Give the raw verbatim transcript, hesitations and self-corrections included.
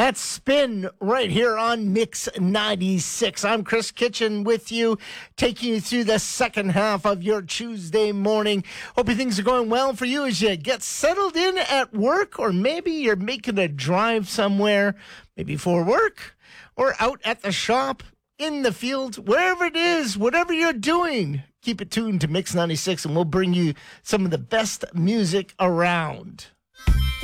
That's Spin right here on Mix ninety-six. I'm Chris Kitchen with you, taking you through the second half of your Tuesday morning. Hoping things are going well for you as you get settled in at work, or maybe you're making a drive somewhere, maybe for work, or out at the shop, in the field, wherever it is, whatever you're doing. Keep it tuned to Mix ninety-six, and we'll bring you some of the best music around.